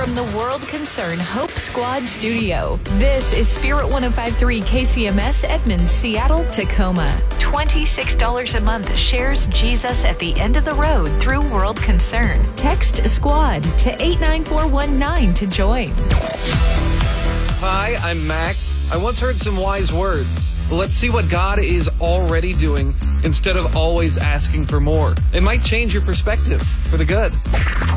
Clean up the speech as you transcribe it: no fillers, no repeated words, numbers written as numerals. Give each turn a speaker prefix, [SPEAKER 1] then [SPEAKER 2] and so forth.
[SPEAKER 1] from the World Concern Hope Squad studio. This is Spirit 105.3 KCMS Edmonds, Seattle, Tacoma. $26 a month shares Jesus at the end of the road through World Concern. Text SQUAD to 89419 to join.
[SPEAKER 2] Hi, I'm Max. I once heard some wise words. Let's see what God is already doing instead of always asking for more. It might change your perspective for the good.